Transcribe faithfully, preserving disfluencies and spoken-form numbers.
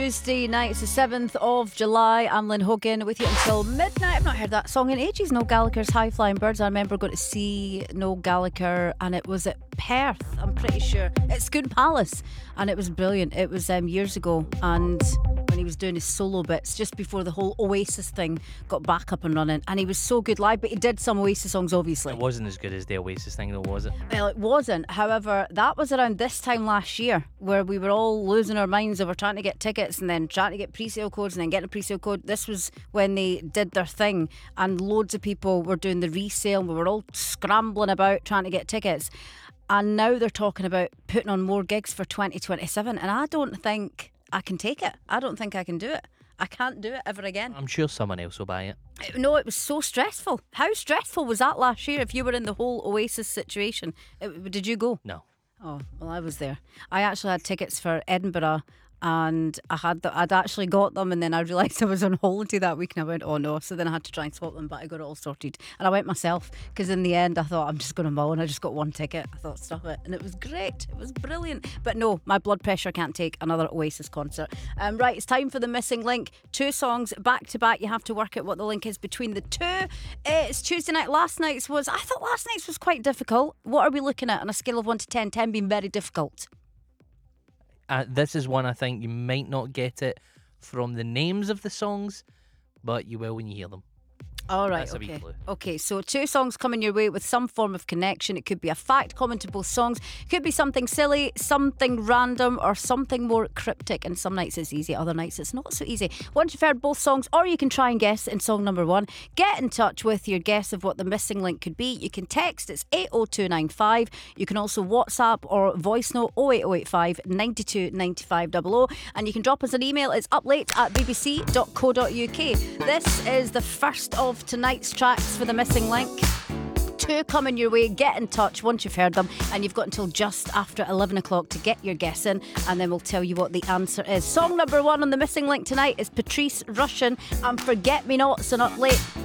Tuesday night, it's the seventh of July. I'm Lynn Hogan with you until midnight. I've not heard that song in ages. Noel Gallagher's High Flying Birds. I remember going to see Noel Gallagher and it was at Perth, I'm pretty sure. At Scone Palace. And it was brilliant. It was um, years ago. And when he was doing his solo bits, just before the whole Oasis thing got back up and running. And he was so good live, but he did some Oasis songs, obviously. It wasn't as good as the Oasis thing, though, was it? Well, it wasn't. However, that was around this time last year where we were all losing our minds over trying to get tickets and then trying to get pre-sale codes and then getting a pre-sale code. This was when they did their thing and loads of people were doing the resale and we were all scrambling about trying to get tickets. And now they're talking about putting on more gigs for twenty twenty-seven, and I don't think I can take it. I don't think I can do it. I can't do it ever again. I'm sure someone else will buy it. No, it was so stressful. How stressful was that last year if you were in the whole Oasis situation? It, did you go? No. Oh, well, I was there. I actually had tickets for Edinburgh and I had the, I'd actually got them and then I realised I was on holiday that week and I went, oh no. So then I had to try and swap them, but I got it all sorted. And I went myself because in the end I thought I'm just going to mull and I just got one ticket. I thought, stuff it. And it was great. It was brilliant. But no, my blood pressure can't take another Oasis concert. Um, right, it's time for the missing link. Two songs back to back. You have to work out what the link is between the two. Uh, it's Tuesday night. Last night's was, I thought last night's was quite difficult. What are we looking at on a scale of one to ten? ten being very difficult. Uh, this is one I think you might not get it from the names of the songs, but you will when you hear them. All right, That's a wee okay. clue. Okay, so two songs coming your way with some form of connection. It could be a fact common to both songs. It could be something silly, something random, or something more cryptic. And some nights it's easy, other nights it's not so easy. Once you've heard both songs, or you can try and guess in song number one, get in touch with your guess of what the missing link could be. You can text, it's eight oh two nine five. You can also WhatsApp or voice note oh eight oh eight five, nine two nine five double oh. And you can drop us an email. It's uplate at b b c dot co dot u k. This is the first of tonight's tracks for the missing link. Two coming your way. Get in touch once you've heard them, and you've got until just after eleven o'clock to get your guess in, and then we'll tell you what the answer is. Song number one on the missing link tonight is Patrice Rushen and Forget Me Nots on Up Late.